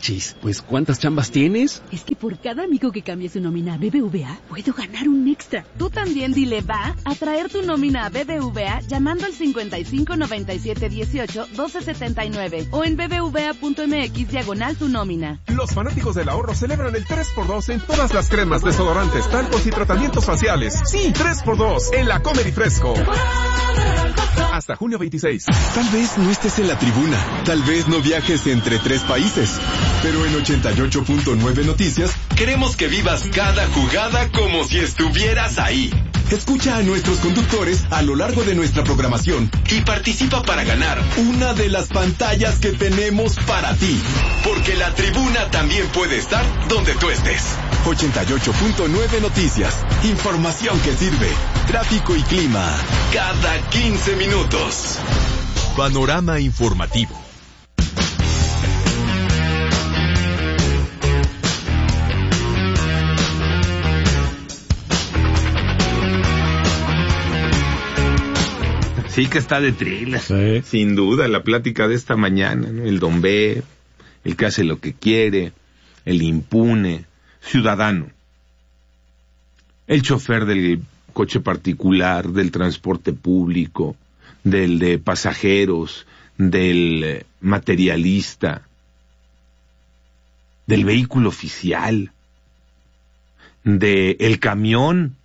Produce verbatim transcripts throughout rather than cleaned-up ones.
manches, pues ¿cuántas chambas tienes? Es que por cada amigo que cambie su nómina a B B V A, puedo ganar un extra. Tú también dile va a traer tu nómina a B B V A llamando al cincuenta y cinco noventa y siete dieciocho doce setenta y nueve o en bbva.mx diagonal tu nómina. Los fanáticos del ahorro celebran el tres por dos en todas las cremas, desodorantes, talcos y tratamientos faciales. Sí, tres por dos en la Comer y Fresco. Hasta junio veintiséis. Tal vez no estés en la tribuna, tal vez no viajes entre tres países, pero en ochenta y ocho punto nueve Noticias queremos que vivas cada jugada como si estuvieras ahí. Escucha a nuestros conductores a lo largo de nuestra programación y participa para ganar una de las pantallas que tenemos para ti, porque la tribuna también puede estar donde tú estés. ochenta y ocho punto nueve Noticias, información que sirve. Tráfico y clima cada quince minutos. Panorama informativo. Sí que está de thriller, sí. Sin duda, la plática de esta mañana, ¿no? El Don B, el que hace lo que quiere, el impune, ciudadano, el chofer del coche particular, del transporte público, del de pasajeros, del materialista, del vehículo oficial, del camión,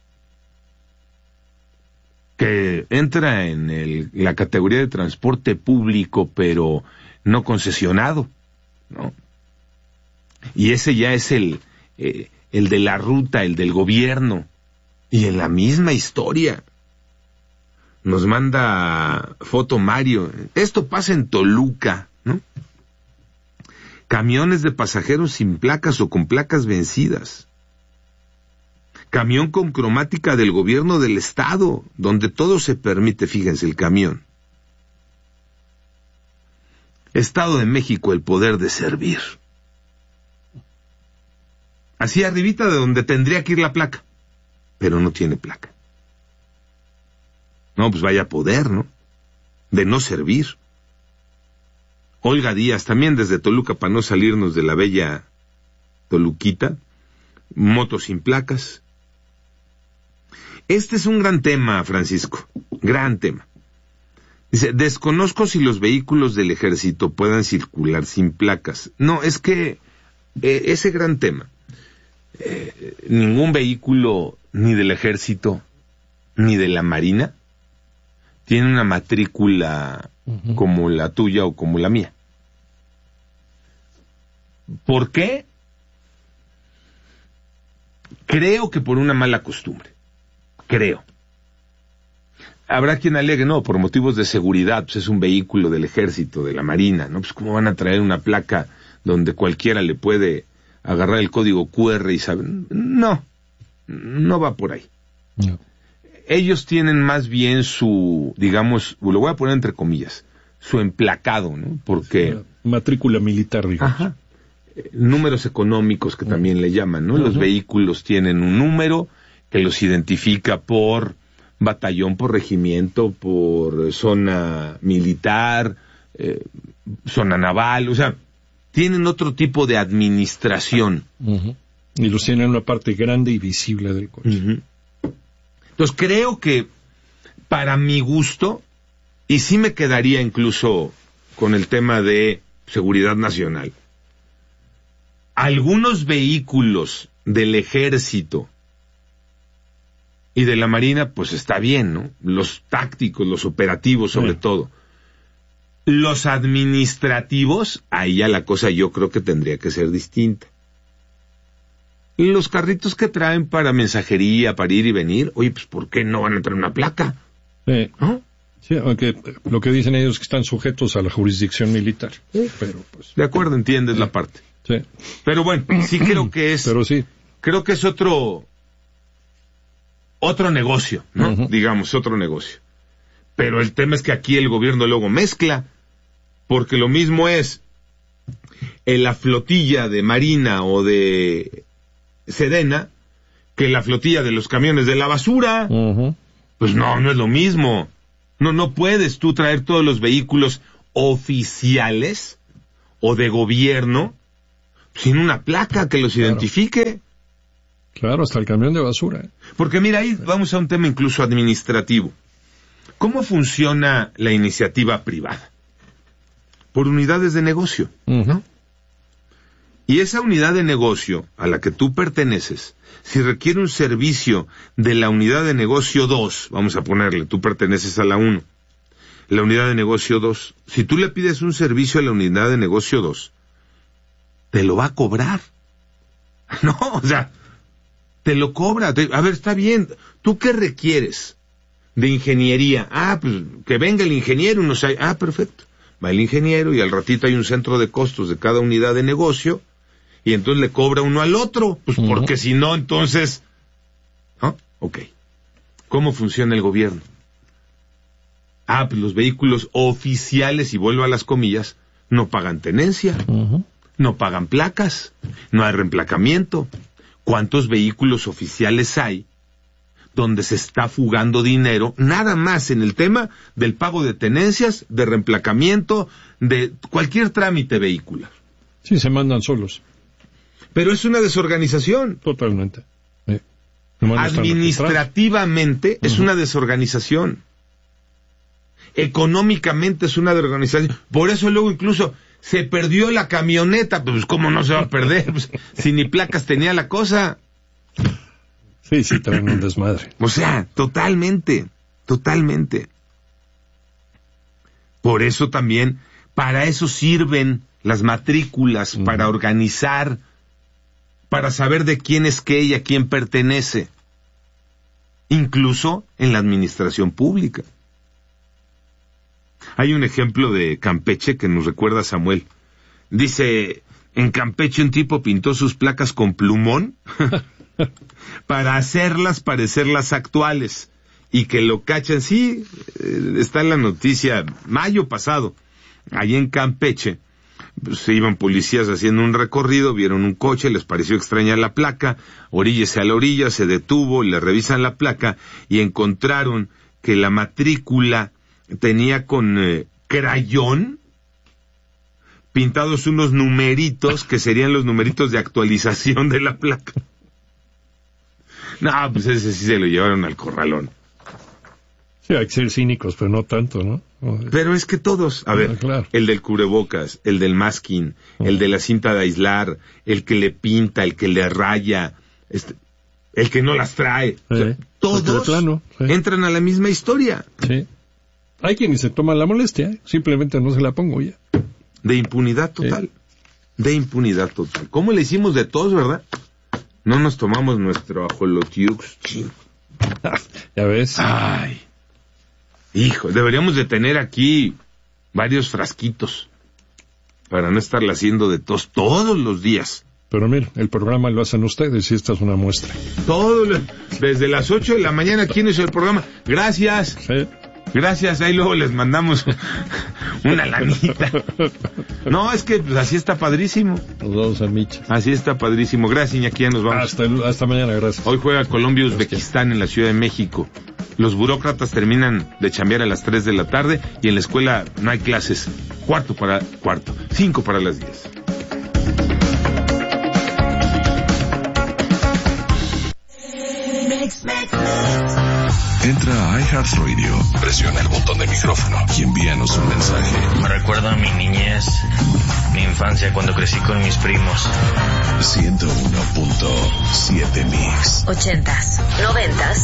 que entra en el, la categoría de transporte público, pero no concesionado, ¿no? Y ese ya es el, eh, el de la ruta, el del gobierno. Y en la misma historia nos manda foto Mario. Esto pasa en Toluca, ¿no? Camiones de pasajeros sin placas o con placas vencidas. Camión con cromática del gobierno del estado, donde todo se permite, fíjense, el camión. Estado de México, el poder de servir. Así arribita de donde tendría que ir la placa, pero no tiene placa. No, pues vaya poder, ¿no? De no servir. Olga Díaz, también desde Toluca, para no salirnos de la bella Toluquita, motos sin placas. Este es un gran tema, Francisco, gran tema. Dice, desconozco si los vehículos del ejército puedan circular sin placas. No, es que eh, ese gran tema, eh, ningún vehículo ni del ejército ni de la marina tiene una matrícula uh-huh. como la tuya o como la mía. ¿Por qué? Creo que por una mala costumbre. Creo. Habrá quien alegue, no, por motivos de seguridad, pues es un vehículo del ejército, de la marina, ¿no? Pues cómo van a traer una placa donde cualquiera le puede agarrar el código cu erre y saber. No, no va por ahí. No. Ellos tienen más bien su, digamos, lo voy a poner entre comillas, su emplacado, ¿no? Porque... matrícula militar, digamos. Ajá. Números económicos que también uh-huh. le llaman, ¿no? Uh-huh. Los vehículos tienen un número que los identifica por batallón, por regimiento, por zona militar, eh, zona naval, o sea, tienen otro tipo de administración. Uh-huh. Y los tienen en una parte grande y visible del coche. Uh-huh. Entonces creo que, para mi gusto, y sí me quedaría incluso con el tema de seguridad nacional, algunos vehículos del ejército y de la marina, pues está bien, ¿no? Los tácticos, los operativos sobre sí. todo. Los administrativos, ahí ya la cosa yo creo que tendría que ser distinta. Los carritos que traen para mensajería, para ir y venir, oye, pues ¿por qué no van a traer una placa? Sí, ¿no? Sí, aunque lo que dicen ellos es que están sujetos a la jurisdicción militar. Sí. Pero pues... De acuerdo, entiendes sí. la parte. Sí. Pero bueno, sí creo que es... Pero sí. Creo que es otro... Otro negocio, ¿no? Uh-huh. Digamos, otro negocio. Pero el tema es que aquí el gobierno luego mezcla, porque lo mismo es en la flotilla de Marina o de Sedena que la flotilla de los camiones de la basura. Uh-huh. Pues no, no es lo mismo. No, no puedes tú traer todos los vehículos oficiales o de gobierno sin una placa que los Claro. identifique. Claro, hasta el camión de basura. Porque mira, ahí vamos a un tema incluso administrativo. ¿Cómo funciona la iniciativa privada? Por unidades de negocio. Uh-huh. Y esa unidad de negocio a la que tú perteneces, si requiere un servicio de la unidad de negocio dos, vamos a ponerle, tú perteneces a la uno, la unidad de negocio dos, si tú le pides un servicio a la unidad de negocio dos, te lo va a cobrar. No, o sea, te lo cobra. Te, a ver, está bien, ¿tú qué requieres de ingeniería? Ah, pues que venga el ingeniero y nos... Ah, perfecto. Va el ingeniero y al ratito hay un centro de costos de cada unidad de negocio y entonces le cobra uno al otro, pues uh-huh. porque si no, entonces... ¿Ah? Ok. ¿Cómo funciona el gobierno? Ah, pues los vehículos oficiales, y vuelvo a las comillas, no pagan tenencia, uh-huh. no pagan placas, no hay reemplacamiento. ¿Cuántos vehículos oficiales hay donde se está fugando dinero nada más en el tema del pago de tenencias, de reemplacamiento, de cualquier trámite vehicular? Sí, se mandan solos. Pero es una desorganización. Totalmente. Sí. Administrativamente es uh-huh. una desorganización. Económicamente es una desorganización. Por eso luego incluso se perdió la camioneta. Pues ¿cómo no se va a perder? Pues, si ni placas tenía la cosa. Sí, sí, traen un desmadre. O sea, totalmente, totalmente. Por eso también, para eso sirven las matrículas, uh-huh. para organizar, para saber de quién es qué y a quién pertenece. Incluso en la administración pública. Hay un ejemplo de Campeche que nos recuerda a Samuel. Dice, en Campeche un tipo pintó sus placas con plumón para hacerlas parecer las actuales y que lo cachan. Sí, está en la noticia, mayo pasado, allí en Campeche, pues, se iban policías haciendo un recorrido, vieron un coche, les pareció extraña la placa, oríllese a la orilla, se detuvo, le revisan la placa y encontraron que la matrícula tenía con eh, crayón pintados unos numeritos que serían los numeritos de actualización de la placa. No, pues ese sí se lo llevaron al corralón. Sí, hay que ser cínicos, pero no tanto, ¿no? Pero es que todos, a ver, claro. El del cubrebocas, el del masking, uh-huh. el de la cinta de aislar, el que le pinta, el que le raya, este, el que no las trae, sí. O sea, todos plano, sí. entran a la misma historia. Sí. Hay quienes se toman la molestia, simplemente no se la pongo ya. De impunidad total, sí. de impunidad total. ¿Cómo le hicimos de todos, verdad? No nos tomamos nuestro ajolotiux. Ya ves. Ay, hijo, deberíamos de tener aquí varios frasquitos para no estarla haciendo de tos todos los días. Pero mira, el programa lo hacen ustedes y esta es una muestra. Todo, desde las ocho de la mañana, ¿quién hizo el programa? Gracias. Sí. Gracias, ahí luego les mandamos una lanita. No, es que pues, así está padrísimo. Nos vamos a Micha. Así está padrísimo. Gracias, Iñaki, ya nos vamos. Hasta, el, hasta mañana, gracias. Hoy juega Colombia Uzbekistán en la Ciudad de México. Los burócratas terminan de chambear a las tres de la tarde y en la escuela no hay clases. Cuarto para cuarto, cinco para las diez. Entra a iHeartRadio, presiona el botón de micrófono y envíanos un mensaje. Me recuerda a mi niñez, mi infancia cuando crecí con mis primos. ciento uno punto siete Mix. Ochentas, noventas.